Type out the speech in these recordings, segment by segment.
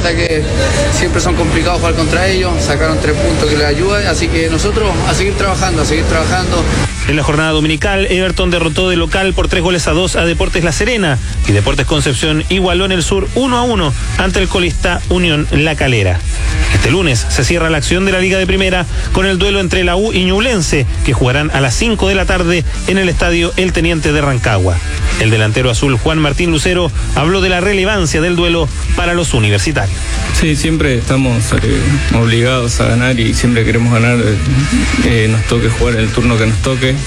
verdad que siempre son complicados jugar contra ellos, sacaron 3 puntos que les ayudan, así que nosotros a seguir trabajando. En la jornada dominical, Everton derrotó de local por 3-2 a Deportes La Serena y Deportes Concepción igualó en el sur 1-1 ante el colista Unión La Calera. Este lunes se cierra la acción de la Liga de Primera con el duelo entre la U y Ñublense, que jugarán a las 5 de la tarde en el estadio El Teniente de Rancagua. El delantero azul Juan Martín Lucero habló de la relevancia del duelo para los universitarios. Sí, siempre estamos obligados a ganar y siempre queremos ganar, nos toque jugar en el turno que nos toque.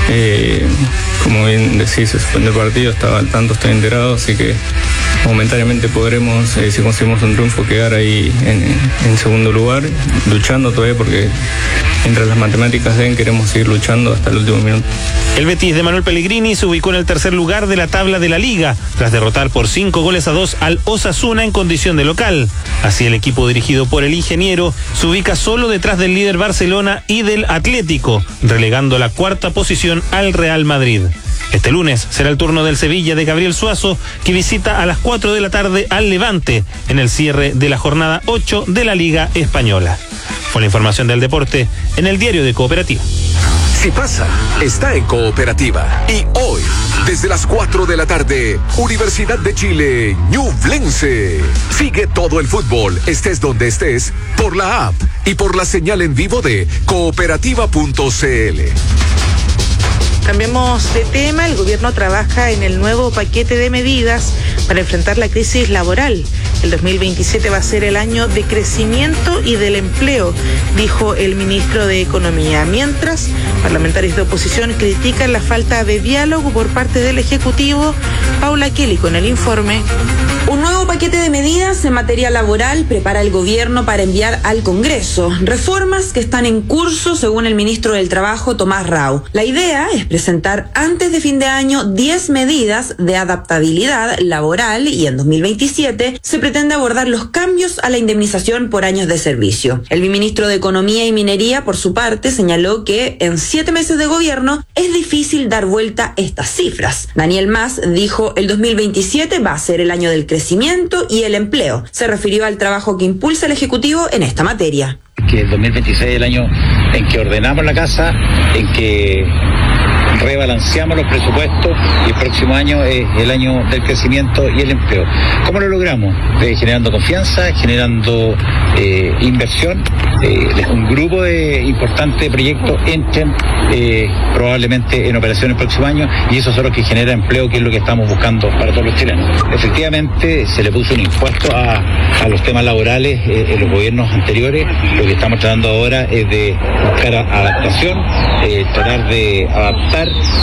Como bien decís, se suspendió el partido, estaba al tanto, estoy enterado, así que momentáneamente podremos, si conseguimos un triunfo, quedar ahí en segundo lugar, luchando todavía porque mientras las matemáticas den, queremos seguir luchando hasta el último minuto. El Betis de Manuel Pellegrini se ubicó en el tercer lugar de la tabla de la Liga, tras derrotar por 5-2 al Osasuna en condición de local. Así el equipo dirigido por el ingeniero se ubica solo detrás del líder Barcelona y del Atlético, relegando la cuarta posición al Real Madrid. Este lunes será el turno del Sevilla de Gabriel Suazo, que visita a las 4 de la tarde al Levante en el cierre de la jornada 8 de la Liga Española. Fue la información del deporte en el Diario de Cooperativa. Si pasa, está en Cooperativa. Y hoy, desde las 4 de la tarde, Universidad de Chile, Ñublense. Sigue todo el fútbol, estés donde estés, por la app y por la señal en vivo de cooperativa.cl. Cambiemos de tema. El gobierno trabaja en el nuevo paquete de medidas para enfrentar la crisis laboral. El 2027 va a ser el año de crecimiento y del empleo, dijo el ministro de Economía. Mientras, parlamentarios de oposición critican la falta de diálogo por parte del Ejecutivo. Paula Kelly con el informe. Un nuevo paquete de medidas en materia laboral prepara el gobierno para enviar al Congreso. Reformas que están en curso, según el ministro del Trabajo, Tomás Rau. La idea es presentar antes de fin de año 10 medidas de adaptabilidad laboral y en 2027 se pretende abordar los cambios a la indemnización por años de servicio. El ministro de Economía y Minería, por su parte, señaló que en 7 meses de gobierno es difícil dar vuelta estas cifras. Daniel Mas dijo: el 2027 va a ser el año del crecimiento y el empleo. Se refirió al trabajo que impulsa el Ejecutivo en esta materia. Que el 2026 es el año en que ordenamos la casa, en que rebalanceamos los presupuestos y el próximo año es el año del crecimiento y el empleo. ¿Cómo lo logramos? Generando confianza, generando inversión. Un grupo de importantes proyectos entren probablemente en operación el próximo año y esos son los que genera empleo, que es lo que estamos buscando para todos los chilenos. Efectivamente, se le puso un impuesto a los temas laborales en los gobiernos anteriores. Lo que estamos tratando ahora es de buscar adaptación, tratar de adaptar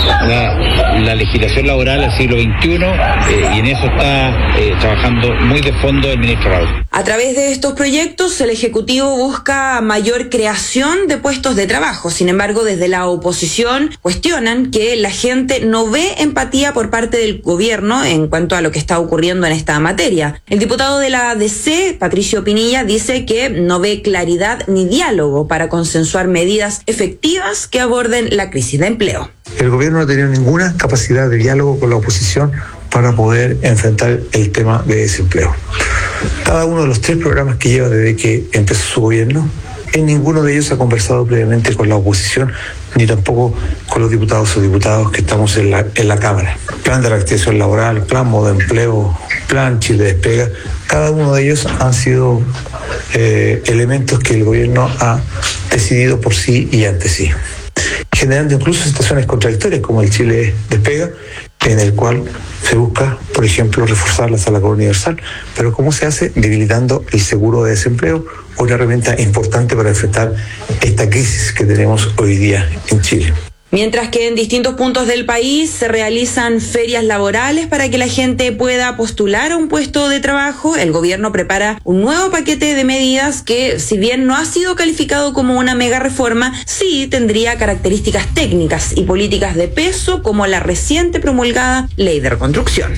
la legislación laboral al siglo XXI y en eso está trabajando muy de fondo el ministro Raúl. A través de estos proyectos, el Ejecutivo busca mayor creación de puestos de trabajo. Sin embargo, desde la oposición cuestionan que la gente no ve empatía por parte del gobierno en cuanto a lo que está ocurriendo en esta materia. El diputado de la ADC, Patricio Pinilla, dice que no ve claridad ni diálogo para consensuar medidas efectivas que aborden la crisis de empleo. El gobierno no ha tenido ninguna capacidad de diálogo con la oposición para poder enfrentar el tema de desempleo. Cada uno de los 3 programas que lleva desde que empezó su gobierno, en ninguno de ellos ha conversado previamente con la oposición, ni tampoco con los diputados o diputadas que estamos en la Cámara. Plan de reactivación laboral, plan modo empleo, plan Chile Despega, cada uno de ellos han sido elementos que el gobierno ha decidido por sí y ante sí, generando incluso situaciones contradictorias como el Chile Despega, en el cual se busca, por ejemplo, reforzar la sala universal. Pero ¿cómo se hace? Debilitando el seguro de desempleo, una herramienta importante para enfrentar esta crisis que tenemos hoy día en Chile. Mientras que en distintos puntos del país se realizan ferias laborales para que la gente pueda postular a un puesto de trabajo, el gobierno prepara un nuevo paquete de medidas que, si bien no ha sido calificado como una mega reforma, sí tendría características técnicas y políticas de peso, como la reciente promulgada Ley de Reconstrucción.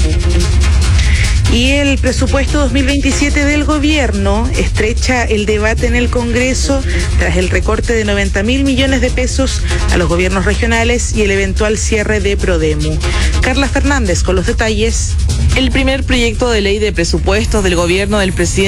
Y el presupuesto 2027 del gobierno estrecha el debate en el Congreso tras el recorte de 90.000 millones de pesos a los gobiernos regionales y el eventual cierre de Prodemu. Carla Fernández con los detalles. El primer proyecto de ley de presupuestos del gobierno del presidente